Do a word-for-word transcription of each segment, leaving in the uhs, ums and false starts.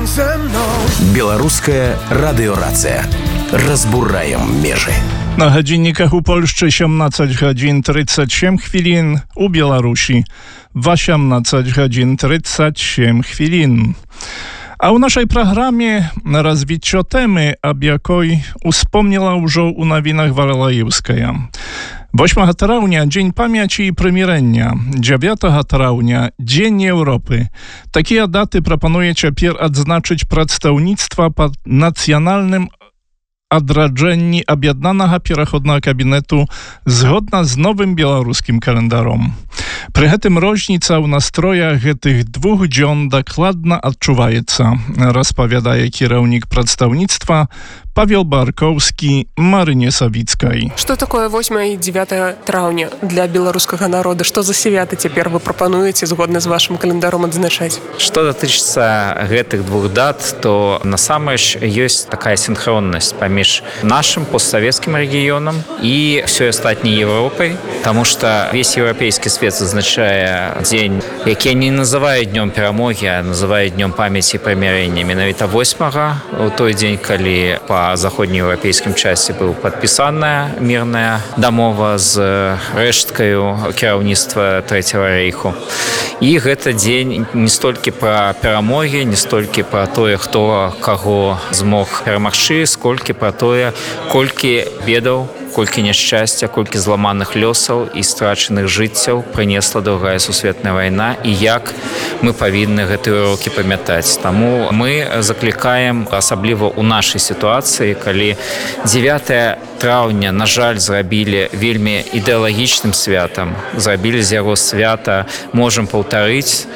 Беларуская радыёрацыя. Разбураем межы. На гадзінніках у Польшчы сямнаццаць гадзін трыццаць сем хвілін, у Беларусі васямнаццаць гадзін трыццаць сем хвілін. А ў нашай праграме на развіццё тэмы, аб якой успомніла ўжо ў навінах Варлаеўская. восьмага траўня – Дзень памяці і прымірэння, дзявятага траўня – Дзень Еўропы. Такія даты прапануе цяпер адзначыць прадстаўніцтва па нацыянальным адраджэнні аб'яднанага пераходнага кабінету згодна з новым беларускім календаром. Пры гэтым розніца ў настроях гэтых двух дзён дакладна адчуваецца, распавядае кіраўнік прадстаўніцтва Павел Баркоўскі Марыне Савіцкай. Что такое восьмае і дзевятае траўня для беларускага народа? Што за святы цяпер вы прапануеце згодна з вашым календаром адзначаць? Што датычыцца гэтых двух дат, то насамрэч ёсць такая синхроннасць паміж нашим постсавецкім рэгіёнам і ўсёй астатняй Европай, таму што весь еўрапейскі свет зазначае дзень, які не называюць днём перамогі, а называюць днём памяці і прымірэння. Менавіта восьмага, у той дзень, калі па заходнееўрапейскім часе быў падпісаная мірная дамова з рэшткаю кіраўніцтва Трэцяга рэйху. І гэта дзень не столькі пра перамогі, не столькі пра тое, хто каго змог перамагчы, сколькі пра тое, колькі бедаў, колькі няшчасця, колькі зламаных лёсаў і страчаных жыццяў прынесла другая сусветная вайна і як мы павінны гэтыя урокі памятаць. Таму мы заклікаем, асабліва ў нашай сітуацыі, калі дзевятае траўня, на жаль, зрабілі вельмі ідэалагічным святам, зрабілі з яго свята, можам паўтарыць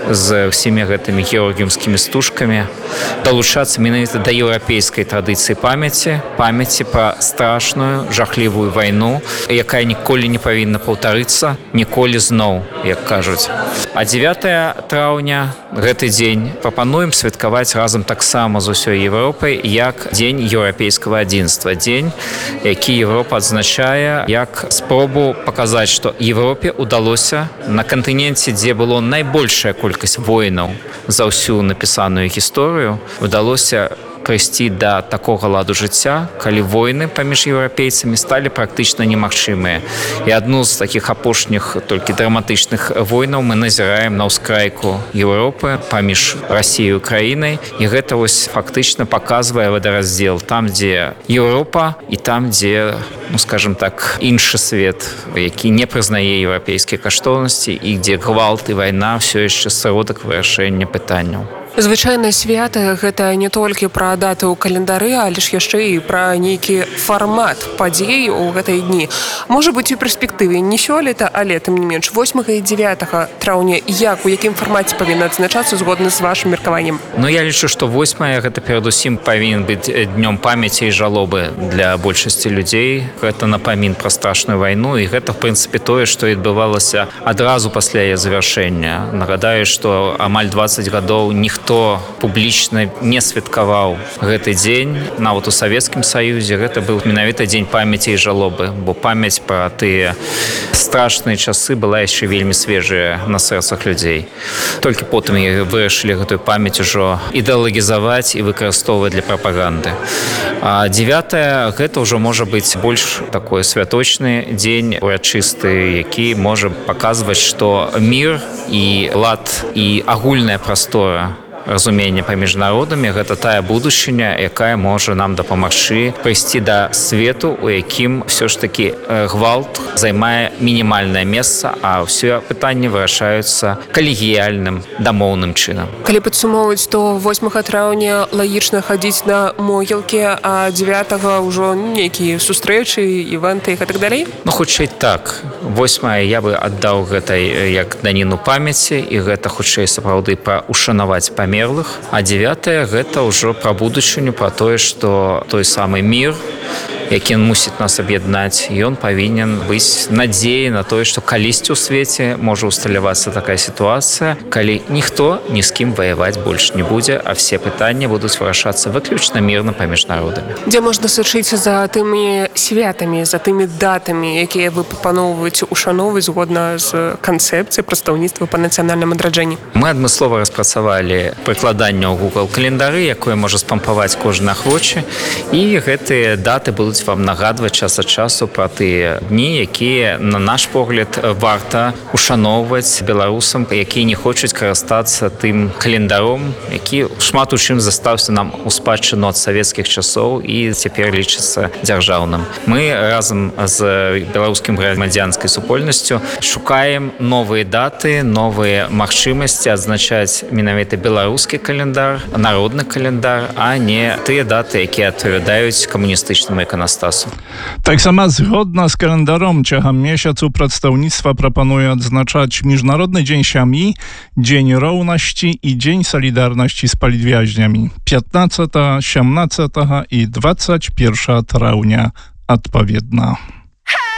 з ўсімі гэтымі георгіўскімі стужкамі, далучацца менавіта да еўрапейскай традыцыі памяці, памяці пра страшную, жахлівую вайну, якая ніколі не павінна паўтарыцца, ніколі зноў, як кажуць. А дзевятае траўня, гэты дзень, прапануем святкаваць разам таксама з усёй Европай, як дзень еўрапейскага адзінства. Дзень, які Европа адзначае як спробу паказаць, што Европе ўдалося на кантыненце, дзе было найбольшая колькасць войнаў за ўсю напісаную гісторыю, ўдалося прыйсці да такога ладу жыцця, калі войны паміж еўрапейцамі сталі практычна немагчымыя. І адну з такіх апошніх толькі драматычных войнаў мы назіраем на ўскрайку Еўропы паміж Расіяй і Украінай. І гэта вось фактычна паказвае вадараздзел там, дзе Еўропа і там, дзе, ну, скажем так, іншы свет, які не прызнае еўрапейскія каштоўнасці і дзе гвалт і вайна ўсё яшчэ сродак вырашэння пытанняў. Звычайна свята гэта не толькі пра даты ў календары, але ж яшчэ і пра нейкі фармат падзей у гэтай дні. Можа быць, у перспектыве не сёлета, але тым не менш восьмага і дзевятага траўня як, у якім фармаце павінна адзначацца згодна з вашым меркаваннем? Ну, я лічу, што восьмае гэта перадусім павінен быць днём памяці і жалобы для большасці людзей. Гэта напамін пра страшную вайну, і гэта, в прынцыпе, тое, што адбывалася адразу пасля яе завяршэння. Нагадаю, што амаль дваццаць гадоў ніхто хто публічна не святкаваў гэты дзень, нават у Савецкім Саюзе, гэта быў менавіта дзень памяці і жалобы, бо памяць пра тыя страшныя часы была яшчэ вельмі свежая на сэрцах людзей. Толькі потым вырашылі гэтую памяць ужо ідэалагізаваць і выкарыстоўваць для прапаганды. А дзевятае гэта ўжо можа быць больш такой святочны дзень, урачысты, які можа паказваць, што мір і лад і агульная прастора разумення паміж народамі гэта тая будучыня, якая можа нам дапамагчы прыйсці да свету, у якім ўсё ж такі гвалт займае мінімальнае месца, а ўсе пытанні вырашаюцца калегіяльным дамоўным чынам. Калі падсумоўваць, то восьмага траўня лагічна хадзіць на могілкі, а дзевятага ўжо нейкія сустрэчы, івэнты і так далей? Ну, хутчэй так. Восьмае я бы аддаў гэтай як даніну памяці, і гэта хутчэй сапраўды пра ушанаваць памяць, а дзевятае гэта ўжо пра будучыню, пра тое, што той самы мір які мусіць нас аб'яднаць. Ён павінен быць надзеяй на тое, што калісьці ў свеце можа усталявацца такая сітуацыя, калі ніхто ні з кім ваяваць больш не будзе, а все пытанні будуць вырашацца выключна мірна паміж народамі. Дзе можна сачыць за тымі святамі, за тымі датамі, якія вы прапаноўваеце ушаноўваць згодна з канцэпцыяй прадстаўніцтва па нацыянальным адраджэнні? Мы адмыслова распрацавалі прыкладанне ў Google календары, якое можа спампаваць кожны ахвочы, і гэтыя даты будуць вам нагадваць час ад часу пра тыя дні, якія, на наш погляд, варта ушаноўваць беларусам, якія не хочуць карыстацца тым календаром, які шмат у чым застаўся нам у спадчыну ад савецкіх часоў і цяпер лічыцца дзяржаўным. Мы разам з беларускім грамадзянскай супольнасцю шукаем новыя даты, новыя магчымасці адзначаць менавіта беларускі календар, народны календар, а не тыя даты, якія адпавядаюць камуністычнаму іканастасу. Таксама згодна з календаром цягам месяцу прадстаўніцтва прапануе адзначаць Міжнародны дзень сям'і, Дзень роўнасці і Дзень салідарнасці з палітвязнямі пятнадцатага, сямнадцатага і дваццаць першага траўня адпаведна.